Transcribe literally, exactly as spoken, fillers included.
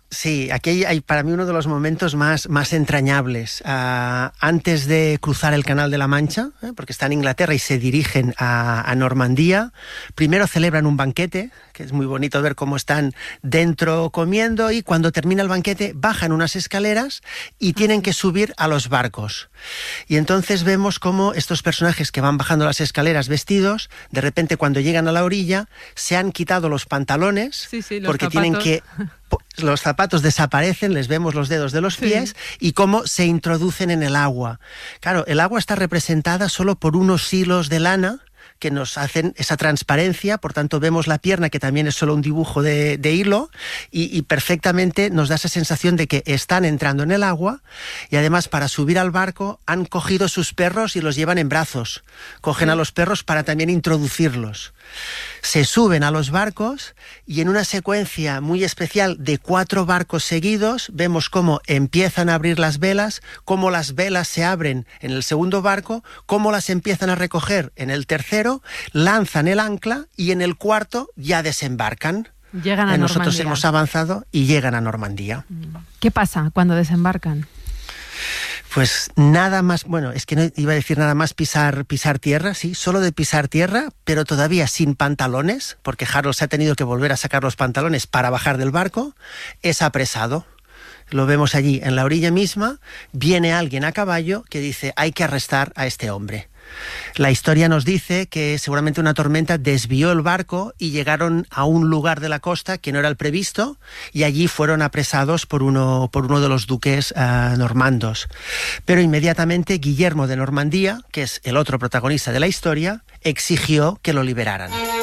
Sí, aquí hay, hay para mí uno de los momentos más, más entrañables. Uh, antes de cruzar el Canal de la Mancha, ¿eh? porque está en Inglaterra y se dirigen a, a Normandía, primero celebran un banquete, que es muy bonito ver cómo están dentro comiendo, y cuando termina el banquete bajan unas escaleras y tienen que subir a los barcos. Y entonces vemos cómo estos personajes que van bajando las escaleras vestidos, de repente cuando llegan a la orilla, se han quitado los pantalones, sí, sí, los porque zapatos. tienen que... Los zapatos desaparecen, les vemos los dedos de los pies, sí. y cómo se introducen en el agua. Claro, el agua está representada solo por unos hilos de lana que nos hacen esa transparencia, por tanto vemos la pierna, que también es solo un dibujo de, de hilo, y, y perfectamente nos da esa sensación de que están entrando en el agua, y además para subir al barco han cogido sus perros y los llevan en brazos. Cogen sí. a los perros para también introducirlos. Se suben a los barcos y en una secuencia muy especial de cuatro barcos seguidos vemos cómo empiezan a abrir las velas, cómo las velas se abren en el segundo barco, cómo las empiezan a recoger en el tercero, lanzan el ancla y en el cuarto ya desembarcan. Llegan a Normandía. Nosotros hemos avanzado y llegan a Normandía. ¿Qué pasa cuando desembarcan? Pues nada más, bueno, es que no iba a decir nada más pisar, pisar tierra, sí, solo de pisar tierra, pero todavía sin pantalones, porque Harold se ha tenido que volver a sacar los pantalones para bajar del barco, es apresado. Lo vemos allí en la orilla misma, viene alguien a caballo que dice hay que arrestar a este hombre. La historia nos dice que seguramente una tormenta desvió el barco y llegaron a un lugar de la costa que no era el previsto, y allí fueron apresados por uno, por uno de los duques uh, normandos. Pero inmediatamente Guillermo de Normandía, que es el otro protagonista de la historia, exigió que lo liberaran.